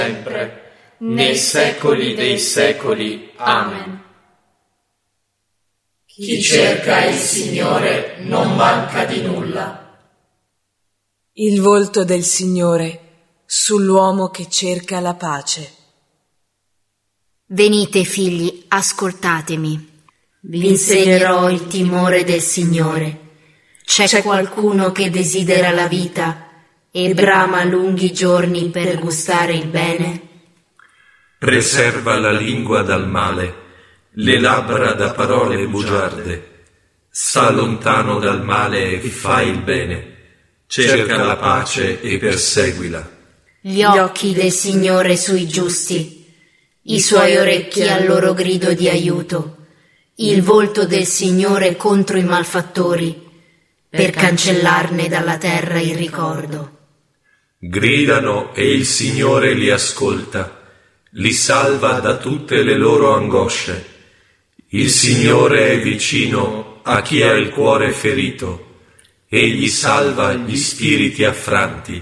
sempre, nei secoli dei secoli. Amen. Chi cerca il Signore non manca di nulla. Il volto del Signore sull'uomo che cerca la pace. Venite, figli, ascoltatemi. Vi insegnerò il timore del Signore. C'è qualcuno che desidera la vita e brama lunghi giorni per gustare il bene? Preserva la lingua dal male, le labbra da parole bugiarde. Sta lontano dal male e fa il bene. Cerca la pace e perseguila. Gli occhi del Signore sui giusti, i suoi orecchi al loro grido di aiuto, il volto del Signore contro i malfattori, per cancellarne dalla terra il ricordo. Gridano e il Signore li ascolta, li salva da tutte le loro angosce. Il Signore è vicino a chi ha il cuore ferito, egli salva gli spiriti affranti.